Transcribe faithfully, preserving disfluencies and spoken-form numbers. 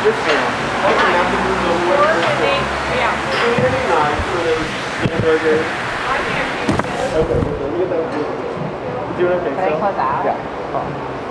This one. What's the napkin moves over? Yeah. three ninety-nine for those dinner burgers. Okay, let me get that. You doing okay? Can I close out? Yeah.